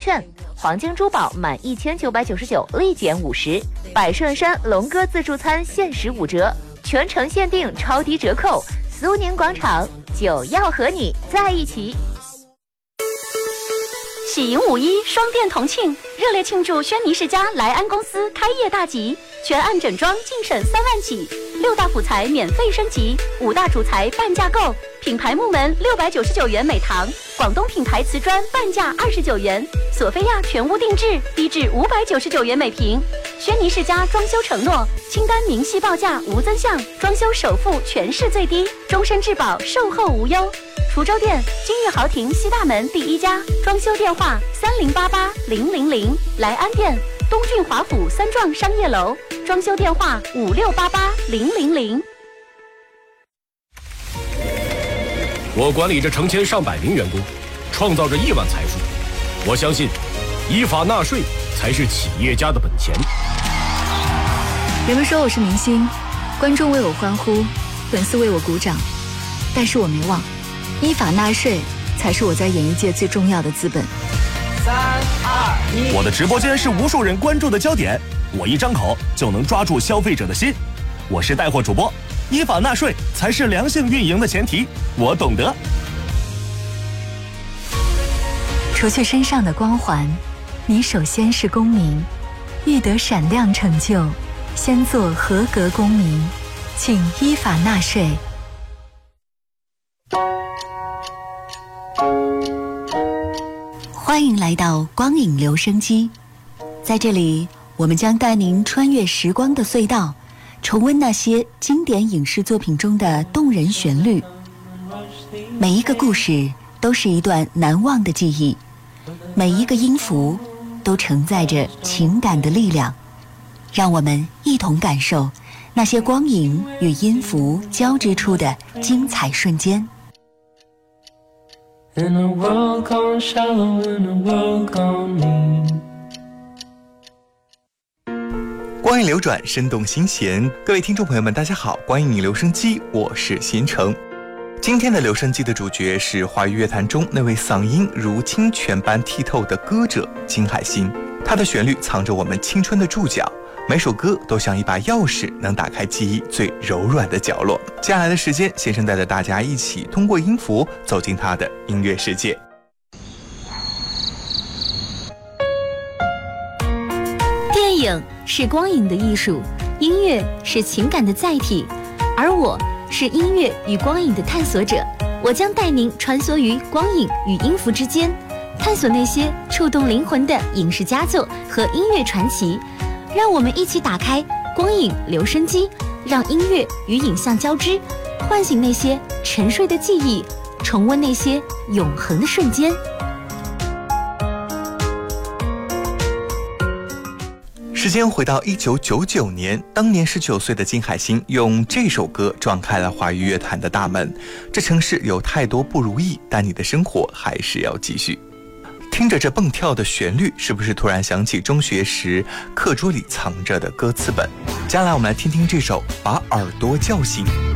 券，黄金珠宝满1999立减50，百顺山龙哥自助餐限时5折，全城限定超低折扣。苏宁广场就要和你在一起。 喜迎5·1双店同庆，热烈庆祝轩尼诗家莱安公司开业大吉，全案整装净省3万起，6大辅材免费升级，5大主材半价购，品牌木门699元每堂，广东品牌瓷砖半价29元，索菲亚全屋定制低至599元每平。轩尼诗家装修承诺，清单明细报价无增项，装修首付全市最低，终身质保，售后无忧。滁州店金玉豪庭西大门第1家，装修电话30880000。莱安店东郡华府3幢商业楼，装修电话56880000。 我管理着成千上百名员工，创造着亿万财富。我相信，依法纳税才是企业家的本钱。 人们说我是明星，观众为我欢呼，粉丝为我鼓掌，但是我没忘，依法纳税才是我在演艺界最重要的资本。 3、2、1， 我的直播间是无数人关注的焦点，我一张口就能抓住消费者的心。我是带货主播，依法纳税才是良性运营的前提，我懂得。 除去身上的光环，你首先是公民，欲得闪亮成就，先做合格公民，请依法纳税。欢迎来到光影留声机，在这里我们将带您穿越时光的隧道，重温那些经典影视作品中的动人旋律。每一个故事都是一段难忘的记忆，每一个音符都承载着情感的力量。让我们一同感受那些光影与音符交织出的精彩瞬间。 In a world gone shallow, in a world gone mean。 光影流转，生动心弦。各位听众朋友们，大家好，光影留声机，我是新城。今天的留声机的主角是华语乐坛中那位嗓音如清泉般剔透的歌者金海心。他的旋律藏着我们青春的注脚，每首歌都像一把钥匙，能打开记忆最柔软的角落。接下来的时间，先生带着大家一起通过音符走进他的音乐世界。 电影是光影的艺术，音乐是情感的载体，而我是音乐与光影的探索者。我将带您穿梭于光影与音符之间，探索那些触动灵魂的影视佳作和音乐传奇。让我们一起打开光影留声机，让音乐与影像交织，唤醒那些沉睡的记忆，重温那些永恒的瞬间。 时间回到1999年，当年19岁的金海心用这首歌撞开了华语乐坛的大门。这城市有太多不如意，但你的生活还是要继续。听着这蹦跳的旋律，是不是突然想起中学时课桌里藏着的歌词本？接下来我们来听听这首《把耳朵叫醒》。